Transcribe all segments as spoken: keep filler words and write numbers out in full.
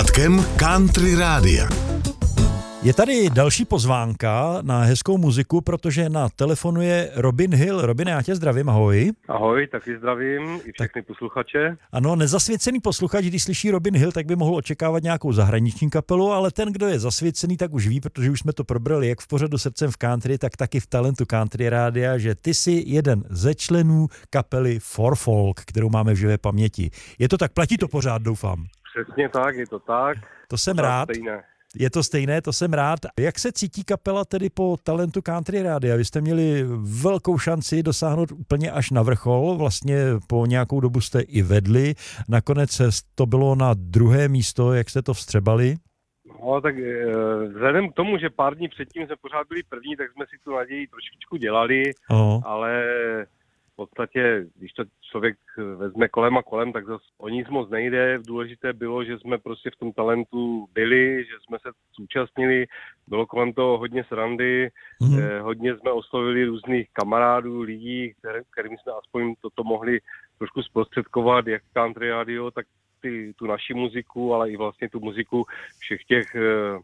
pořádkem Country Rádia. Je tady další pozvánka na hezkou muziku, protože na telefonu je Robin Hill. Robin, já tě zdravím, ahoj. Ahoj, taky zdravím i všechny tak. posluchače. Ano, nezasvěcený posluchač, když slyší Robin Hill, tak by mohl očekávat nějakou zahraniční kapelu, ale ten, kdo je zasvěcený, tak už ví, protože už jsme to probrali jak v pořadu Srdcem v country, tak taky v Talentu Country Rádia, že ty jsi jeden ze členů kapely For Folk, kterou máme v živé paměti. Je to tak, platí to pořád, doufám. Přesně tak, je to tak. To jsem to rád. Stejné. Je to stejné, to jsem rád. Jak se cítí kapela tedy po Talentu Country Rádia? Vy jste měli velkou šanci dosáhnout úplně až na vrchol, vlastně po nějakou dobu jste i vedli, nakonec to bylo na druhé místo, jak jste to vstřebali? No tak vzhledem k tomu, že pár dní předtím jsme pořád byli první, tak jsme si tu naději trošičku dělali, Aha. ale v podstatě, když to člověk vezme kolem a kolem, tak zase o nic moc nejde. Důležité bylo, že jsme prostě v tom talentu byli, že jsme se zúčastnili, bylo kolem toho hodně srandy, mm. eh, hodně jsme oslovili různých kamarádů, lidí, které, kterým jsme aspoň toto mohli trošku zprostředkovat, jak country radio, tak ty, tu naši muziku, ale i vlastně tu muziku všech těch eh,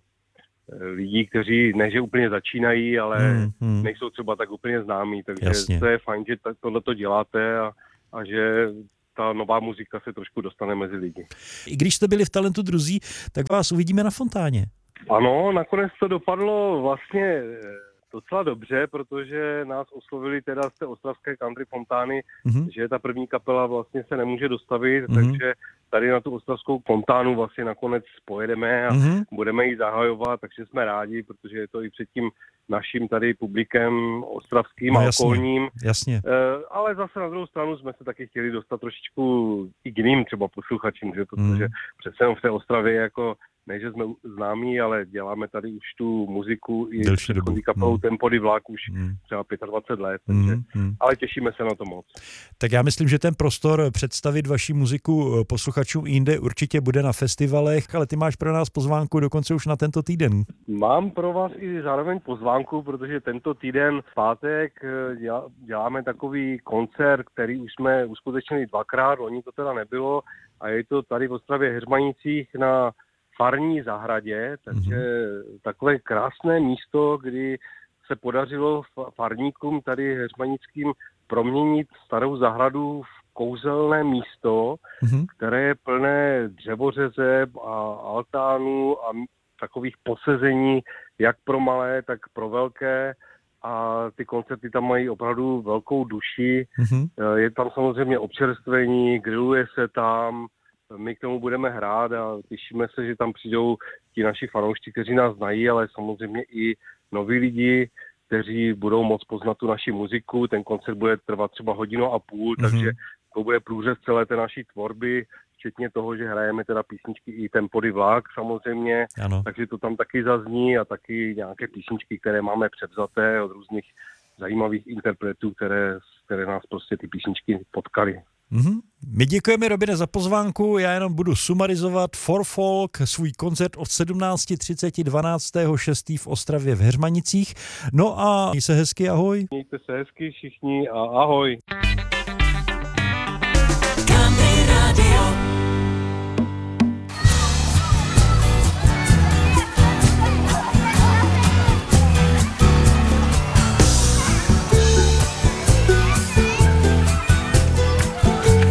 lidí, kteří ne, že úplně začínají, ale hmm, hmm. nejsou třeba tak úplně známí, takže Jasně. to je fajn, že tohleto děláte a, a že ta nová muzika se trošku dostane mezi lidi. I když jste byli v Talentu druzí, tak vás uvidíme na Fontáně. Ano, nakonec to dopadlo vlastně docela dobře, protože nás oslovili teda z té ostravské country fontány, mm-hmm. že ta první kapela vlastně se nemůže dostavit, mm-hmm. takže tady na tu ostravskou fontánu vlastně nakonec pojedeme a mm-hmm. budeme ji zahajovat, takže jsme rádi, protože je to i před tím naším tady publikem ostravským no, a jasně, okolním. Jasně. E, ale zase na druhou stranu jsme se taky chtěli dostat trošičku i k jiným třeba posluchačům, že? protože mm. přece jenom v té Ostravě jako ne, že jsme známí, ale děláme tady už tu muziku i předchozí kapelou mm. Tempody Vlak už mm. třeba dvacet pět let, takže, mm. ale těšíme se na to moc. Tak já myslím, že ten prostor představit vaši muziku posluchačům jinde určitě bude na festivalech, ale ty máš pro nás pozvánku dokonce už na tento týden. Mám pro vás i zároveň pozvánku, protože tento týden v pátek děláme takový koncert, který už jsme uskutečnili dvakrát, loni to teda nebylo a je to tady v Ostravě Heřmanicích na farní zahradě, takže mm-hmm. takové krásné místo, kdy se podařilo farníkům tady heřmanickým proměnit starou zahradu v kouzelné místo, mm-hmm. které je plné dřevořezeb a altánů a takových posezení jak pro malé, tak pro velké a ty koncerty tam mají opravdu velkou duši. Mm-hmm. Je tam samozřejmě občerstvení, grilluje se tam, my k tomu budeme hrát a těšíme se, že tam přijdou ti naši fanoušci, kteří nás znají, ale samozřejmě i noví lidi, kteří budou moct poznat tu naši muziku. Ten koncert bude trvat třeba hodinu a půl, mm-hmm. takže to bude průřez celé té naší tvorby, včetně toho, že hrajeme teda písničky i Tempody Vlak samozřejmě, ano. takže to tam taky zazní a taky nějaké písničky, které máme převzaté od různých zajímavých interpretů, které, které nás prostě ty písničky potkaly. Mm-hmm. My děkujeme, Robine, za pozvánku, já jenom budu sumarizovat For Folk, svůj koncert od sedmnáct třicet dvanáctého šestého v Ostravě v Heřmanicích. No a měj se hezky, ahoj. Mějte se hezky všichni a ahoj.